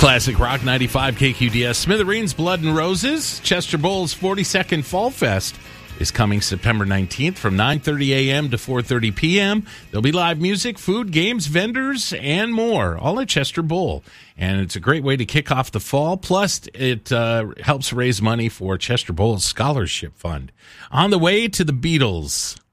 Classic Rock 95 KQDS. Smithereens, Blood and Roses. Chester Bowls 42nd Fall Fest is coming September 19th from 9:30 a.m. to 4:30 p.m. There'll be live music, food, games, vendors, and more, all at Chester Bowl. And it's a great way to kick off the fall. Plus, it helps raise money for Chester Bowl's Scholarship Fund. On the way to the Beatles.